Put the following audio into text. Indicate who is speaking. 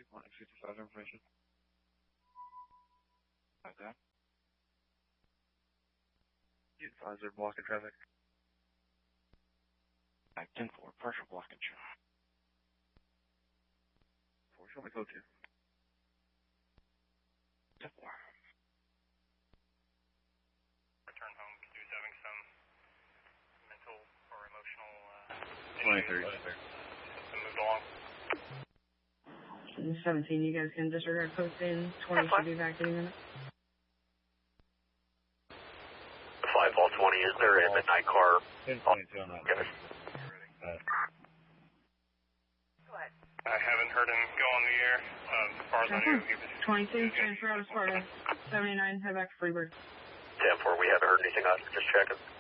Speaker 1: 55 information. Okay. Advisor blocking traffic. 10-4, partial blockage. 4, show me code 2. 10-4.
Speaker 2: Return home, could you having some mental or emotional
Speaker 1: 23.
Speaker 2: Moved along.
Speaker 3: 17, you guys can disregard code in. 20 should be back any minute.
Speaker 2: 5 all 20, is there a midnight car?
Speaker 1: 10-22 on that.
Speaker 2: Yes.
Speaker 3: What?
Speaker 2: I haven't heard him go on the air. As far as I knew, he was
Speaker 3: 22, transfer out of Sparta. 79, head back to Freeburg.
Speaker 2: 10-4, we haven't heard anything on it. Just checking.